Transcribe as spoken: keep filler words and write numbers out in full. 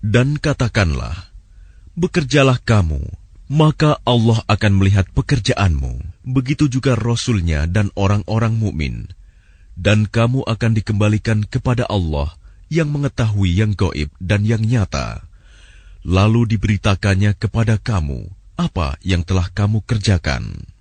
Dan katakanlah, bekerjalah kamu, maka Allah akan melihat pekerjaanmu. Begitu juga Rasul-Nya dan orang-orang mukmin. Dan kamu akan dikembalikan kepada Allah yang mengetahui yang gaib dan yang nyata. Lalu diberitakannya kepada kamu apa yang telah kamu kerjakan.